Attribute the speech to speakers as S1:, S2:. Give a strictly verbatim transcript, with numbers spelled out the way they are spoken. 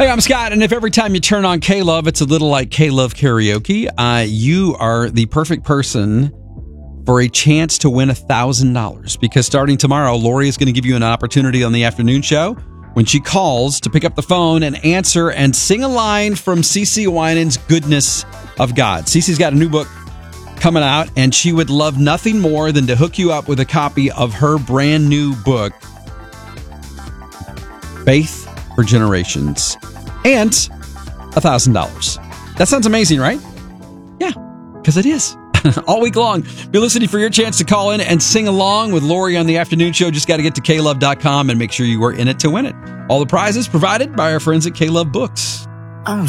S1: Hey, I'm Scott, and if every time you turn on K-Love, it's a little like K-Love karaoke, uh, you are the perfect person for a chance to win one thousand dollars. Because starting tomorrow, Lori is going to give you an opportunity on the afternoon show when she calls to pick up the phone and answer and sing a line from CeCe Winans' Goodness of God. CeCe's got a new book coming out, and she would love nothing more than to hook you up with a copy of her brand new book, Faith for Generations, and one thousand dollars. That sounds amazing, right? Yeah, because it is. All week long, be listening for your chance to call in and sing along with Lori on the afternoon show. Just got to get to K Love dot com and make sure you are in it to win it. All the prizes provided by our friends at K-Love Books.
S2: I'm